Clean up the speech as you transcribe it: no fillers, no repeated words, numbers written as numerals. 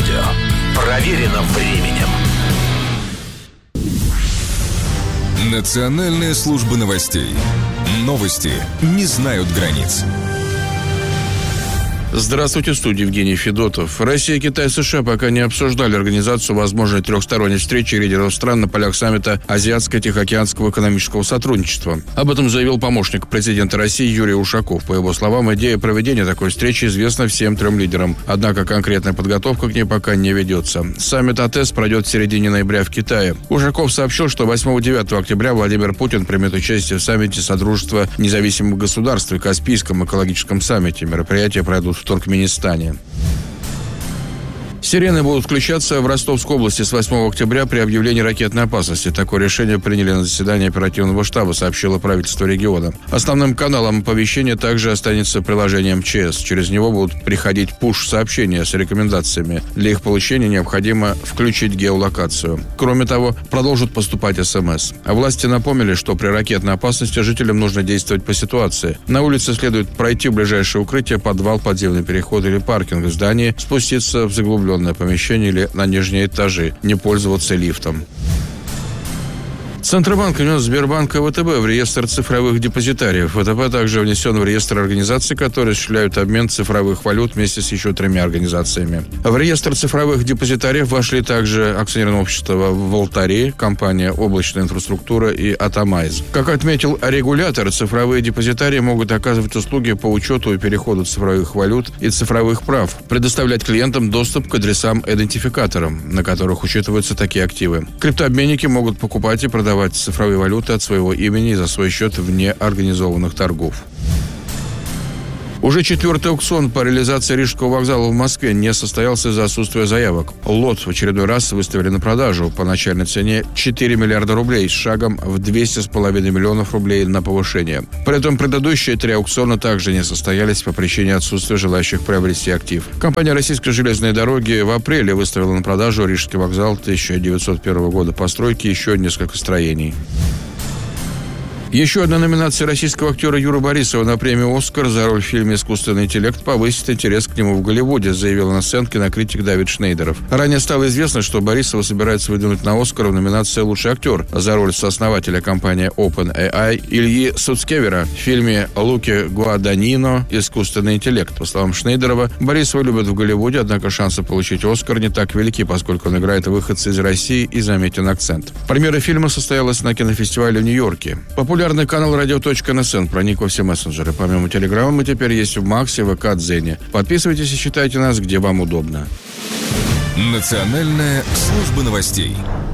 радио. Проверено временем. Национальная служба новостей. Новости не знают границ. Здравствуйте, в студии Евгений Федотов. Россия, Китай и США пока не обсуждали организацию возможной трехсторонней встречи лидеров стран на полях саммита Азиатско-Тихоокеанского экономического сотрудничества. Об этом заявил помощник президента России Юрий Ушаков. По его словам, идея проведения такой встречи известна всем трем лидерам. Однако конкретная подготовка к ней пока не ведется. Саммит АТЭС пройдет в середине ноября в Китае. Ушаков сообщил, что 8-9 октября Владимир Путин примет участие в саммите Содружества независимых государств и Каспийском экологическом саммите. Мероприятия пройдут в Туркменистане. Сирены будут включаться в Ростовской области с 8 октября при объявлении ракетной опасности. Такое решение приняли на заседании оперативного штаба, сообщило правительство региона. Основным каналом оповещения также останется приложение МЧС. Через него будут приходить пуш-сообщения с рекомендациями. Для их получения необходимо включить геолокацию. Кроме того, продолжат поступать СМС. А власти напомнили, что при ракетной опасности жителям нужно действовать по ситуации. На улице следует пройти в ближайшее укрытие, подвал, подземный переход или паркинг в здании, спуститься в заглубленное помещение или на нижние этажи, не пользоваться лифтом. Центробанк внес Сбербанк и ВТБ в реестр цифровых депозитариев. ВТБ также внесен в реестр организаций, которые осуществляют обмен цифровых валют вместе с еще 3 организациями. В реестр цифровых депозитариев вошли также акционерное общество «Волтари», компания «Облачная инфраструктура» и «Атомайз». Как отметил регулятор, цифровые депозитарии могут оказывать услуги по учету и переходу цифровых валют и цифровых прав, предоставлять клиентам доступ к адресам-идентификаторам, на которых учитываются такие активы. Криптообменники могут покупать и продавать цифровые валюты от своего имени и за свой счет вне организованных торгов. Уже 4-й аукцион по реализации Рижского вокзала в Москве не состоялся из-за отсутствия заявок. Лот в очередной раз выставили на продажу по начальной цене 4 миллиарда рублей с шагом в 200,5 миллионов рублей на повышение. При этом предыдущие 3 аукциона также не состоялись по причине отсутствия желающих приобрести актив. Компания «Российские железные дороги» в апреле выставила на продажу Рижский вокзал 1901 года постройки и еще несколько строений. Еще одна номинация российского актера Юры Борисова на премию «Оскар» за роль в фильме «Искусственный интеллект» повысит интерес к нему в Голливуде, заявил на сцене кинокритик Давид Шнейдеров. Ранее стало известно, что Борисова собирается выдвинуть на «Оскар» в номинации «Лучший актер» за роль сооснователя компании OpenAI Ильи Суцкевера в фильме Луки Гуаданино «Искусственный интеллект». По словам Шнейдерова, Борисова любят в Голливуде, однако шансы получить «Оскар» не так велики, поскольку он играет выходца из России и заметен акцент. Премьера фильма состоялась на кинофестивале в Нью-Йорке. Популярный канал radio.nsn проник во все мессенджеры. Помимо Телеграма мы теперь есть в Максе, ВК, Дзене. Подписывайтесь и читайте нас, где вам удобно. Национальная служба новостей.